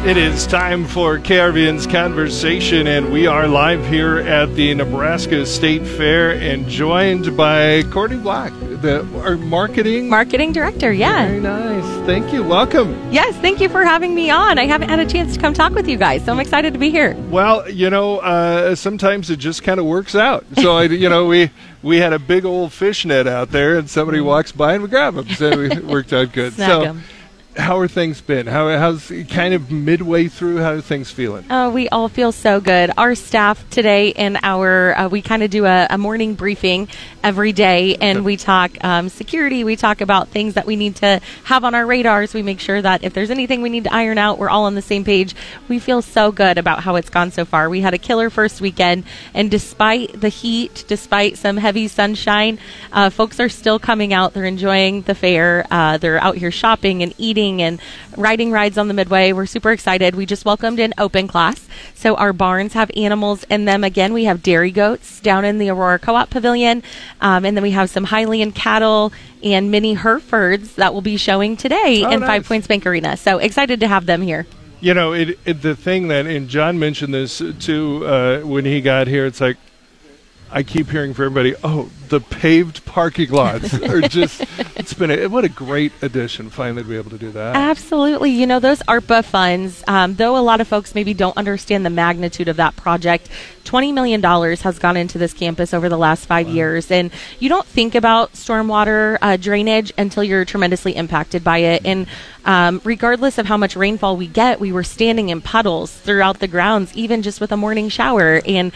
It is time for KRVN's Conversation, and we are live here at the Nebraska State Fair and joined by Courtney Block, our marketing director. Yeah. Very nice. Thank you. Welcome. Yes, thank you for having me on. I haven't had a chance to come talk with you guys, so I'm excited to be here. Well, sometimes it just kind of works out. So, we had a big old fish net out there, and somebody walks by and we grab them. So it worked out good. Snag 'em. How are things been? How's kind of midway through? How are things feeling? Oh, we all feel so good. Our staff today in we kind of do a morning briefing every day, and we talk security. We talk about things that we need to have on our radars. We make sure that if there's anything we need to iron out, we're all on the same page. We feel so good about how it's gone so far. We had a killer first weekend, and despite the heat, despite some heavy sunshine, folks are still coming out. They're enjoying the fair. They're out here shopping and eating and riding rides on the Midway. We're super excited. We just welcomed in open class, so our barns have animals in them again. We have dairy goats down in the Aurora Co-op Pavilion, and then we have some Highland cattle and mini Herefords that will be showing today in nice. 5 Points Bank Arena. So excited to have them here. The thing that, and John mentioned this too when he got here, it's like, I keep hearing from everybody, the paved parking lots are just, what a great addition finally to be able to do that. Absolutely. Those ARPA funds, though a lot of folks maybe don't understand the magnitude of that project, $20 million has gone into this campus over the last 5 years. And you don't think about stormwater drainage until you're tremendously impacted by it. And regardless of how much rainfall we get, we were standing in puddles throughout the grounds, even just with a morning shower. And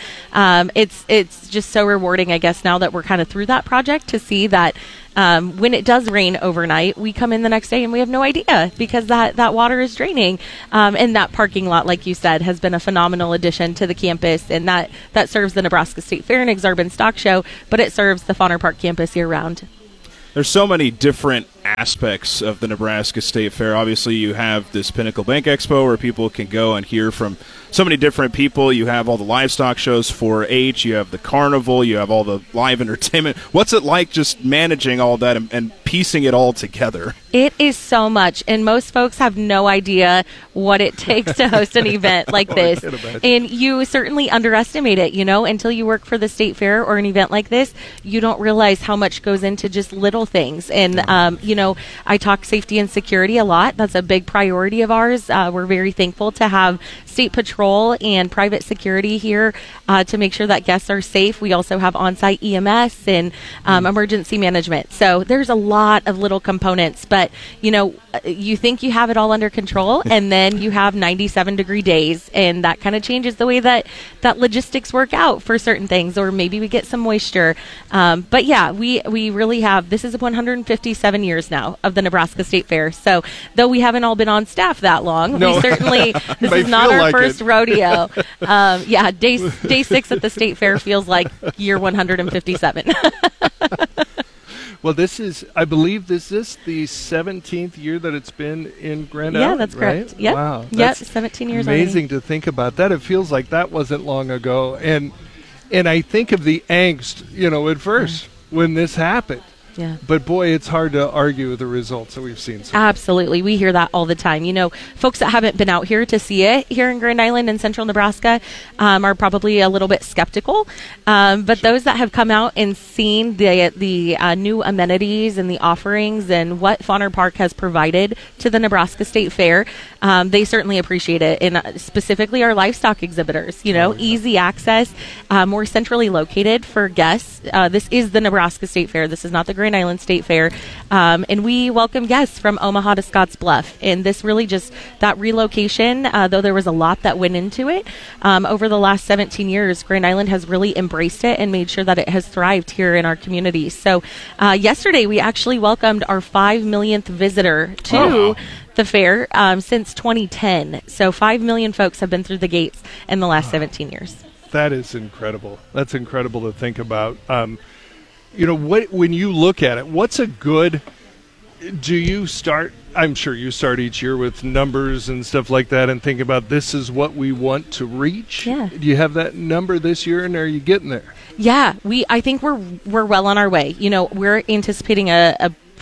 it's just so rewarding, I guess, now that we're kind of through that project, to see that when it does rain overnight, we come in the next day and we have no idea because that water is draining. And that parking lot, like you said, has been a phenomenal addition to the campus, and that serves the Nebraska State Fair and Exarban Stock Show, but it serves the Fauner Park campus year-round. There's so many different aspects of the Nebraska State Fair. Obviously, you have this Pinnacle Bank Expo where people can go and hear from so many different people. You have all the livestock shows, 4-H. You have the carnival. You have all the live entertainment. What's it like just managing all that and piecing it all together? It is so much, and most folks have no idea what it takes to host an event like this. And you certainly underestimate it, until you work for the State Fair or an event like this. You don't realize how much goes into just little things. And, I talk safety and security a lot. That's a big priority of ours. We're very thankful to have State Patrol and private security here to make sure that guests are safe. We also have on-site EMS and emergency management. So there's a lot of little components, but you think you have it all under control, and then you have 97-degree days, and that kind of changes the way that logistics work out for certain things, or maybe we get some moisture. But yeah, we really have, this is 157 years now of the Nebraska State Fair. So though we haven't all been on staff that long, we certainly, this is not our first rodeo. Day 6 at the State Fair feels like year 157. Well, I believe this is the 17th year that it's been in Grand Island, Yeah, that's correct. Right? Yep. Wow. Yep, 17 years already. Amazing to think about that. It feels like that wasn't long ago. And I think of the angst, at first when this happened. Yeah. But boy, it's hard to argue with the results that we've seen. Absolutely. We hear that all the time. Folks that haven't been out here to see it here in Grand Island and central Nebraska are probably a little bit skeptical. But those that have come out and seen the new amenities and the offerings and what Fauner Park has provided to the Nebraska State Fair, they certainly appreciate it. And specifically our livestock exhibitors, easy access, more centrally located for guests. This is the Nebraska State Fair. This is not the Grand Island State Fair, and we welcome guests from Omaha to Scottsbluff. And this really just, that relocation, though there was a lot that went into it, over the last 17 years, Grand Island has really embraced it and made sure that it has thrived here in our community. So yesterday we actually welcomed our 5 millionth visitor to the fair since 2010. So 5 million folks have been through the gates in the last 17 years. That is incredible. That's incredible to think about. When you look at it, what's a good, do you start, I'm sure you start each year with numbers and stuff like that and think about this is what we want to reach? Yeah. Do you have that number this year, and are you getting there? Yeah, I think we're well on our way. We're anticipating a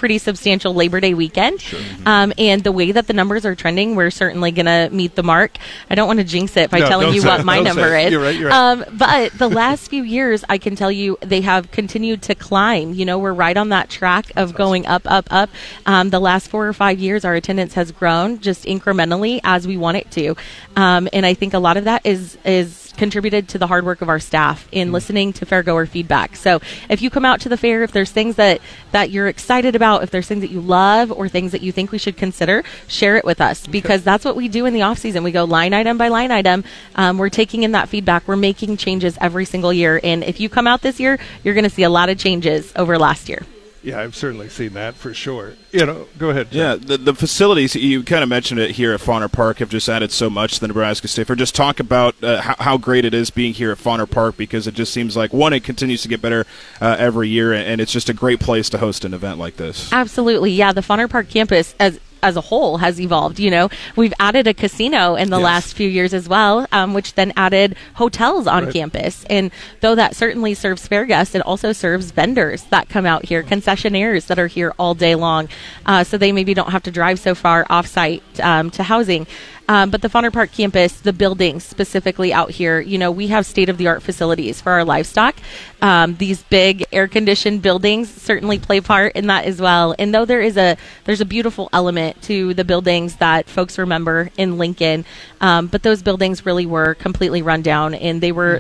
pretty substantial Labor Day weekend. Sure. And the way that the numbers are trending, we're certainly going to meet the mark. I don't want to jinx it by telling you what my number is. You're right. But the last few years, I can tell you, they have continued to climb. You know, we're right on that track of going up, up, up. The last 4 or 5 years, our attendance has grown just incrementally as we want it to. And I think a lot of that is contributed to the hard work of our staff in listening to fairgoer feedback. So if you come out to the fair, if there's things that you're excited about, if there's things that you love or things that you think we should consider, share it with us, because that's what we do in the off season. We go line item by line item. We're taking in that feedback. We're making changes every single year. And if you come out this year, you're going to see a lot of changes over last year. Yeah, I've certainly seen that for sure. You know, go ahead, John. Yeah, the facilities, you kind of mentioned it here at Fauner Park, have just added so much to the Nebraska State Fair. Just talk about how great it is being here at Fauner Park, because it just seems like, one, it continues to get better every year, and it's just a great place to host an event like this. Absolutely, yeah. The Fauner Park campus, as a whole, has evolved. You know, we've added a casino in the last few years as well, which then added hotels on campus. And though that certainly serves fair guests, it also serves vendors that come out here, concessionaires that are here all day long, so they maybe don't have to drive so far off-site to housing. But the Fauner Park campus, the buildings specifically out here, you know, we have state-of-the-art facilities for our livestock. These big air-conditioned buildings certainly play part in that as well. And though there's a beautiful element to the buildings that folks remember in Lincoln, but those buildings really were completely run down, and they were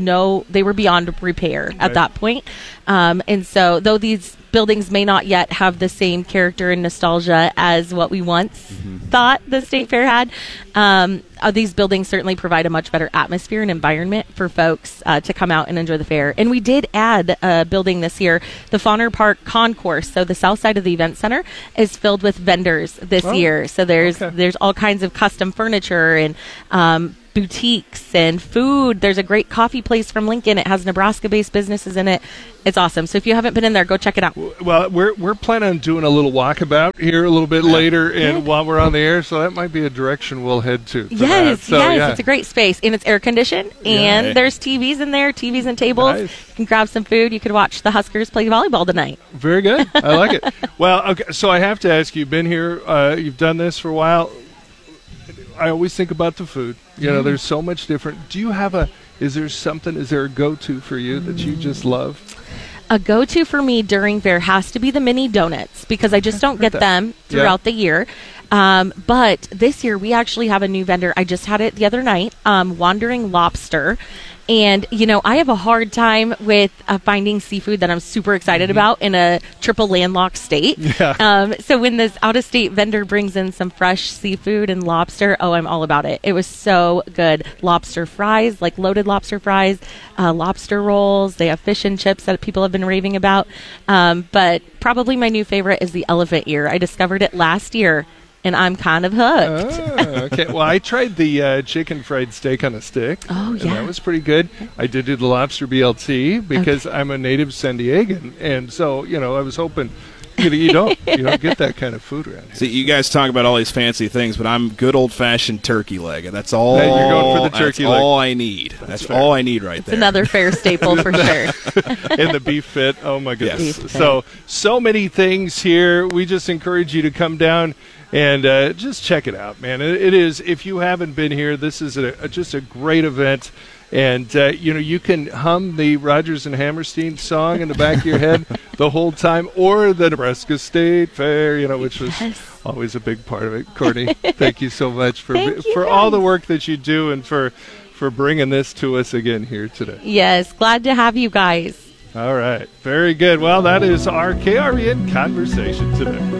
beyond repair at that point. And so, though these buildings may not yet have the same character and nostalgia as what we once thought the State Fair had, these buildings certainly provide a much better atmosphere and environment for folks to come out and enjoy the fair. And we did add a building this year, the Fauner Park Concourse. So the south side of the event center is filled with vendors this year. So there's all kinds of custom furniture and boutiques and food. There's a great coffee place from Lincoln. It has Nebraska-based businesses in it. It's awesome. So if you haven't been in there, go check it out. Well, we're planning on doing a little walkabout here a little bit later, and while we're on the air, so that might be a direction we'll head to. Yes, it's a great space, and it's air conditioned, and there's TVs in there, TVs and tables. Nice. You can grab some food. You could watch the Huskers play volleyball tonight. Very good. I like it. Well, okay. So I have to ask, you've been here, you've done this for a while. I always think about the food. You know, there's so much different. Do you have is there a go-to for you that you just love? A go-to for me during fair has to be the mini donuts, because I just don't get them throughout the year. But this year we actually have a new vendor. I just had it the other night, Wandering Lobster. And, you know, I have a hard time with finding seafood that I'm super excited about in a triple landlocked state. Yeah. So when this out-of-state vendor brings in some fresh seafood and lobster, I'm all about it. It was so good. Lobster fries, like loaded lobster fries, lobster rolls. They have fish and chips that people have been raving about. But probably my new favorite is the elephant ear. I discovered it last year, and I'm kind of hooked. Okay. Well, I tried the chicken fried steak on a stick. Oh, yeah. And that was pretty good. I did do the lobster BLT because I'm a native San Diegan. And so, you know, I was hoping you don't get that kind of food around here. See, you guys talk about all these fancy things, but I'm good old-fashioned turkey leg, and that's all. Hey, you're going for the turkey leg. That's all I need. That's all I need right there. Another fair staple for sure. And the beef fit. Oh, my goodness. Yes. So many things here. We just encourage you to come down and just check it out, man. It is, if you haven't been here, this is just a great event. And, you can hum the Rodgers and Hammerstein song in the back of your head the whole time, or the Nebraska State Fair, which was always a big part of it. Courtney, thank you so much for all the work that you do and for bringing this to us again here today. Yes, glad to have you guys. All right. Very good. Well, that is our KREN Conversation today.